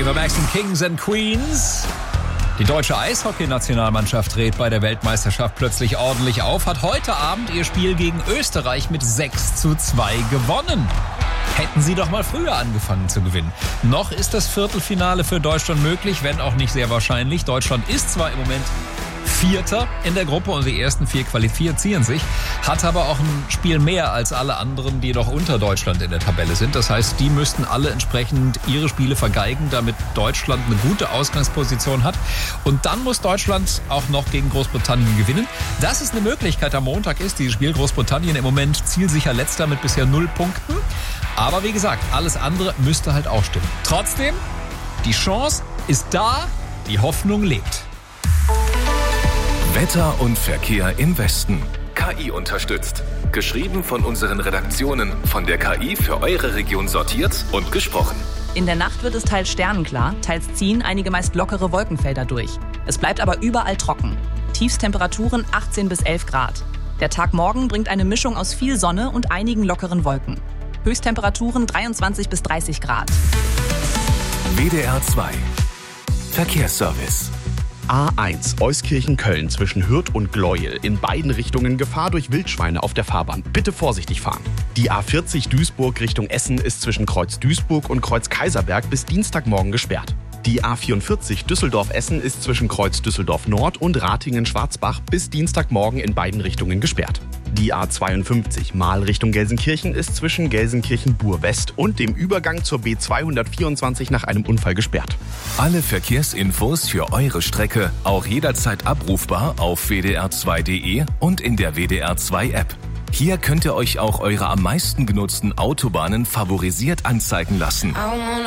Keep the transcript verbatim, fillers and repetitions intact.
Ava Max und Kings and Queens. Die deutsche Eishockey-Nationalmannschaft dreht bei der Weltmeisterschaft plötzlich ordentlich auf, hat heute Abend ihr Spiel gegen Österreich mit sechs zu zwei gewonnen. Hätten sie doch mal früher angefangen zu gewinnen. Noch ist das Viertelfinale für Deutschland möglich, wenn auch nicht sehr wahrscheinlich. Deutschland ist zwar im Moment Vierter in der Gruppe und die ersten vier qualifizieren sich, hat aber auch ein Spiel mehr als alle anderen, die noch unter Deutschland in der Tabelle sind. Das heißt, die müssten alle entsprechend ihre Spiele vergeigen, damit Deutschland eine gute Ausgangsposition hat. Und dann muss Deutschland auch noch gegen Großbritannien gewinnen. Das ist eine Möglichkeit. Am Montag ist dieses Spiel. Großbritannien im Moment zielsicher Letzter mit bisher null Punkten. Aber wie gesagt, alles andere müsste halt auch stimmen. Trotzdem, die Chance ist da, die Hoffnung lebt. Wetter und Verkehr im Westen. K I unterstützt. Geschrieben von unseren Redaktionen, von der K I für eure Region sortiert und gesprochen. In der Nacht wird es teils sternenklar, teils ziehen einige meist lockere Wolkenfelder durch. Es bleibt aber überall trocken. Tiefstemperaturen achtzehn bis elf Grad. Der Tag morgen bringt eine Mischung aus viel Sonne und einigen lockeren Wolken. Höchsttemperaturen dreiundzwanzig bis dreißig Grad. W D R zwei Verkehrsservice. A eins Euskirchen-Köln zwischen Hürth und Gleuel. In beiden Richtungen Gefahr durch Wildschweine auf der Fahrbahn. Bitte vorsichtig fahren. Die A vierzig Duisburg Richtung Essen ist zwischen Kreuz Duisburg und Kreuz Kaiserberg bis Dienstagmorgen gesperrt. Die A vierundvierzig Düsseldorf-Essen ist zwischen Kreuz Düsseldorf Nord und Ratingen-Schwarzbach bis Dienstagmorgen in beiden Richtungen gesperrt. Die A zweiundfünfzig Mahl Richtung Gelsenkirchen ist zwischen Gelsenkirchen-Bur-West und dem Übergang zur B zweihundertvierundzwanzig nach einem Unfall gesperrt. Alle Verkehrsinfos für eure Strecke auch jederzeit abrufbar auf w d r zwei punkt d e und in der W D R zwei App. Hier könnt ihr euch auch eure am meisten genutzten Autobahnen favorisiert anzeigen lassen.